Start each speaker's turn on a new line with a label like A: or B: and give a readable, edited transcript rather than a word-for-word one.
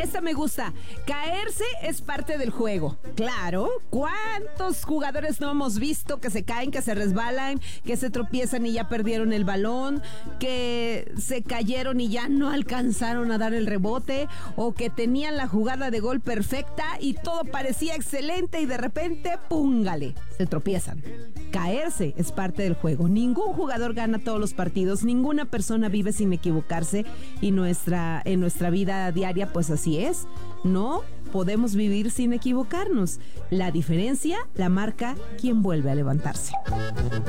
A: Esta me gusta. Caerse es parte del juego. Claro, ¿cuántos jugadores no hemos visto que se caen, que se resbalan, que se tropiezan y ya perdieron el balón, que se cayeron y ya no alcanzaron a dar el rebote, o que tenían la jugada de gol perfecta y todo parecía excelente y de repente, ¡púngale!, se tropiezan. Caerse es parte del juego. Ningún jugador gana todos los partidos, ninguna persona vive sin equivocarse y en nuestra vida diaria pues así es. No podemos vivir sin equivocarnos. La diferencia la marca quien vuelve a levantarse.